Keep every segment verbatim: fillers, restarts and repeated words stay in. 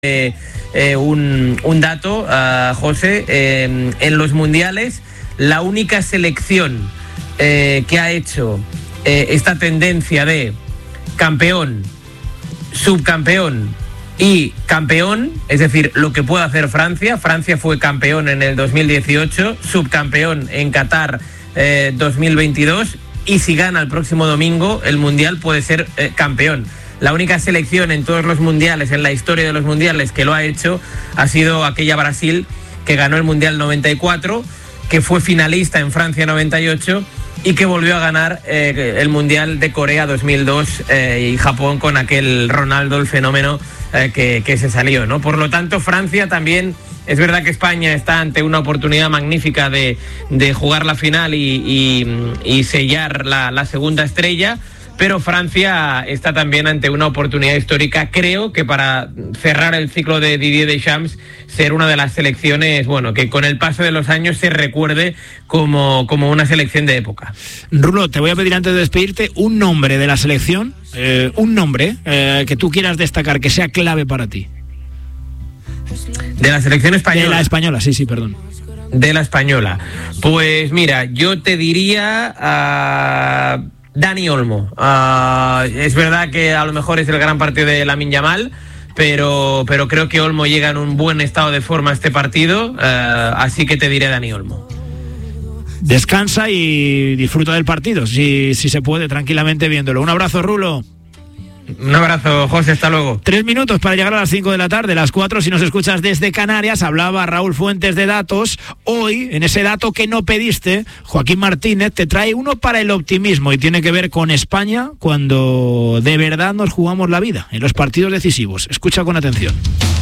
Eh, eh, un, un dato, uh, José, eh, en los mundiales la única selección eh, que ha hecho eh, esta tendencia de campeón, subcampeón y campeón, es decir, lo que puede hacer Francia. Francia fue campeón en el dos mil dieciocho, subcampeón en Qatar eh, dos mil veintidós, y si gana el próximo domingo el mundial puede ser eh, campeón. La única selección en todos los mundiales, en la historia de los mundiales, que lo ha hecho ha sido aquella Brasil que ganó el Mundial noventa y cuatro, que fue finalista en Francia noventa y ocho y que volvió a ganar eh, el Mundial de Corea dos mil dos eh, y Japón con aquel Ronaldo, el fenómeno eh, que, que se salió, ¿no? Por lo tanto, Francia también, es verdad que España está ante una oportunidad magnífica de, de jugar la final y, y, y sellar la, la segunda estrella, pero Francia está también ante una oportunidad histórica, creo que para cerrar el ciclo de Didier Deschamps, ser una de las selecciones, bueno, que con el paso de los años se recuerde como, como una selección de época. Rulo, te voy a pedir antes de despedirte un nombre de la selección, eh, un nombre eh, que tú quieras destacar, que sea clave para ti. ¿De la selección española? De la española, sí, sí, perdón. De la española. Pues mira, yo te diría... Uh... Dani Olmo. Uh, es verdad que a lo mejor es el gran partido de Lamine Yamal, pero, pero creo que Olmo llega en un buen estado de forma a este partido, uh, así que te diré Dani Olmo. Descansa y disfruta del partido, si, si se puede, tranquilamente viéndolo. Un abrazo, Rulo. Un abrazo, José, hasta luego. Tres minutos para llegar a las cinco de la tarde, las cuatro si nos escuchas desde Canarias. Hablaba Raúl Fuentes de datos. Hoy, en ese dato que no pediste, Joaquín Martínez te trae uno para el optimismo y tiene que ver con España cuando de verdad nos jugamos la vida en los partidos decisivos. Escucha con atención.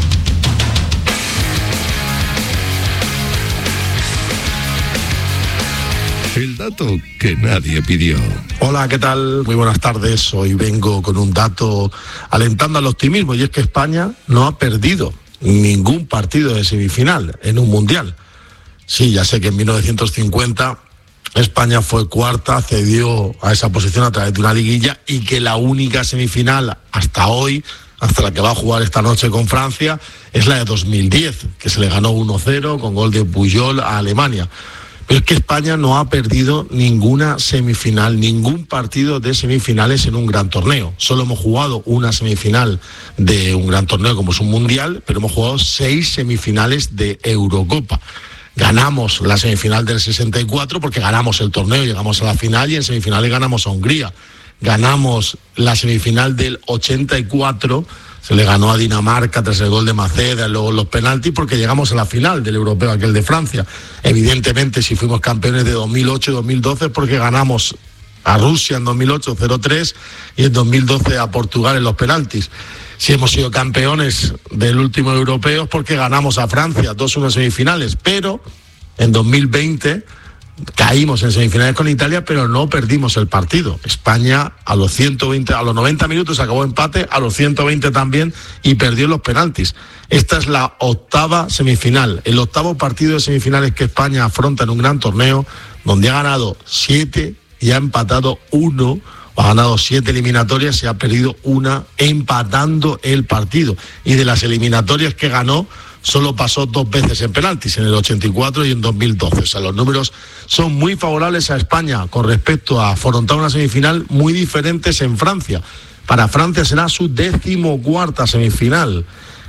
El dato que nadie pidió. Hola, ¿qué tal? Muy buenas tardes. Hoy vengo con un dato alentando al optimismo, y es que España no ha perdido ningún partido de semifinal en un mundial. Sí, ya sé que en mil novecientos cincuenta España fue cuarta, accedió a esa posición a través de una liguilla, y que la única semifinal hasta hoy, hasta la que va a jugar esta noche con Francia, es la de dos mil diez, que se le ganó uno cero con gol de Puyol a Alemania. Pero es que España no ha perdido ninguna semifinal, ningún partido de semifinales en un gran torneo. Solo hemos jugado una semifinal de un gran torneo como es un mundial, pero hemos jugado seis semifinales de Eurocopa. Ganamos la semifinal del sesenta y cuatro porque ganamos el torneo, llegamos a la final y en semifinales ganamos a Hungría. Ganamos la semifinal del ochenta y cuatro, se le ganó a Dinamarca tras el gol de Maceda, luego los penaltis, porque llegamos a la final del europeo, aquel de Francia. Evidentemente, si fuimos campeones de dos mil ocho y dos mil doce, porque ganamos a Rusia en dos mil ocho cero tres y en dos mil doce a Portugal en los penaltis. Si hemos sido campeones del último europeo, es porque ganamos a Francia dos uno semifinales, pero en dos mil veinte caímos en semifinales con Italia, pero no perdimos el partido. España a los ciento veinte, a los noventa minutos acabó empate, a los ciento veinte también, y perdió los penaltis. Esta es la octava semifinal, el octavo partido de semifinales que España afronta en un gran torneo, donde ha ganado siete y ha empatado uno, ha ganado siete eliminatorias y ha perdido una empatando el partido. Y de las eliminatorias que ganó, solo pasó dos veces en penaltis, en el ochenta y cuatro y en dos mil doce. O sea, los números son muy favorables a España con respecto a afrontar una semifinal, muy diferentes en Francia. Para Francia será su decimocuarta semifinal.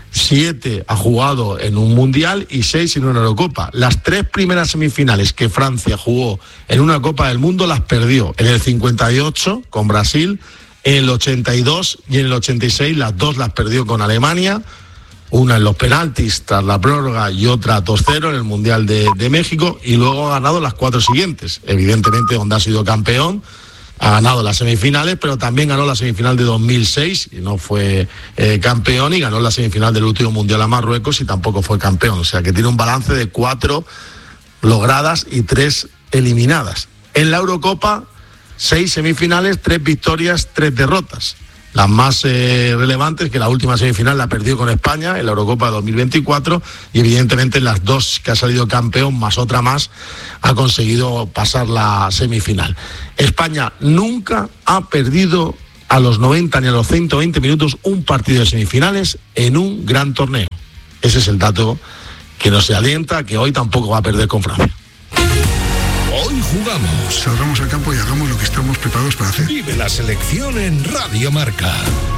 Siete ha jugado en un mundial y seis en una Eurocopa. Las tres primeras semifinales que Francia jugó en una Copa del Mundo las perdió. En el cincuenta y ocho con Brasil, en el ochenta y dos y en el ochenta y seis las dos las perdió con Alemania. Una en los penaltis tras la prórroga y otra dos cero en el Mundial de, de México, y luego ha ganado las cuatro siguientes. Evidentemente, donde ha sido campeón, ha ganado las semifinales, pero también ganó la semifinal de dos mil seis y no fue eh, campeón, y ganó la semifinal del último Mundial a Marruecos y tampoco fue campeón. O sea que tiene un balance de cuatro logradas y tres eliminadas. En la Eurocopa, seis semifinales, tres victorias, tres derrotas. Las más eh, relevantes, que la última semifinal la perdió con España en la Eurocopa de dos mil veinticuatro, y evidentemente las dos que ha salido campeón, más otra más, ha conseguido pasar la semifinal. España nunca ha perdido a los noventa ni a los ciento veinte minutos un partido de semifinales en un gran torneo. Ese es el dato que nos alienta, que hoy tampoco va a perder con Francia. Hoy jugamos. Salgamos al campo y hagamos lo que estamos preparados para hacer. Vive la selección en Radio Marca.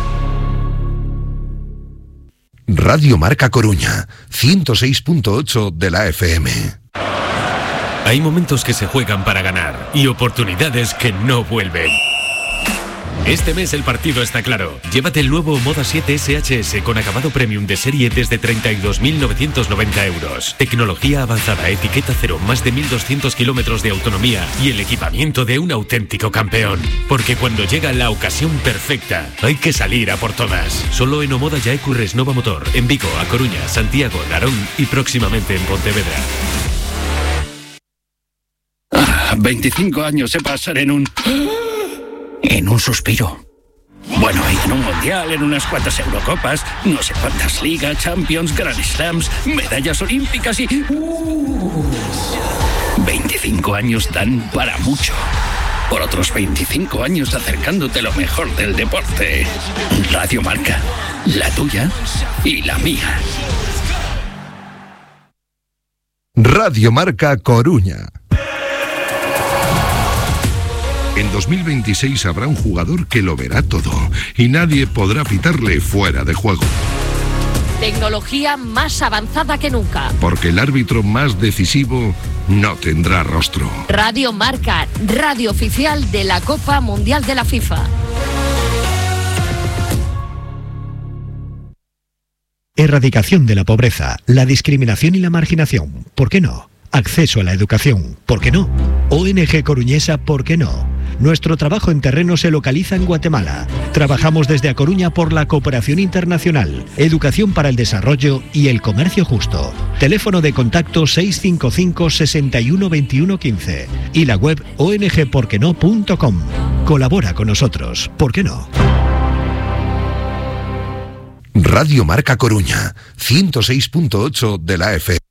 Radio Marca Coruña, ciento seis punto ocho de la F M. Hay momentos que se juegan para ganar y oportunidades que no vuelven. Este mes el partido está claro. Llévate el nuevo Moda siete S H S con acabado premium de serie desde treinta y dos mil novecientos noventa euros. Tecnología avanzada, etiqueta cero, más de mil doscientos kilómetros de autonomía y el equipamiento de un auténtico campeón. Porque cuando llega la ocasión perfecta, hay que salir a por todas. Solo en Omoda Yaecu Resnova Motor, en Vigo, A Coruña, Santiago, Narón y próximamente en Pontevedra. Ah, veinticinco años se pasan en un... en un suspiro. Bueno, en un mundial, en unas cuantas Eurocopas, no sé cuántas ligas, Champions, Grand Slams, medallas olímpicas y... Uh, veinticinco años dan para mucho. Por otros veinticinco años acercándote lo mejor del deporte. Radio Marca, la tuya y la mía. Radio Marca Coruña. En dos mil veintiséis habrá un jugador que lo verá todo y nadie podrá pitarle fuera de juego. Tecnología más avanzada que nunca. Porque el árbitro más decisivo no tendrá rostro. Radio Marca, radio oficial de la Copa Mundial de la FIFA. Erradicación de la pobreza, la discriminación y la marginación. ¿Por qué no? Acceso a la educación. ¿Por qué no? O N G Coruñesa. ¿Por qué no? Nuestro trabajo en terreno se localiza en Guatemala. Trabajamos desde A Coruña por la cooperación internacional, educación para el desarrollo y el comercio justo. Teléfono de contacto seis cinco cinco, seis uno dos uno uno cinco y la web o n g por qué no punto com. Colabora con nosotros. ¿Por qué no? Radio Marca Coruña, ciento seis punto ocho de la F M.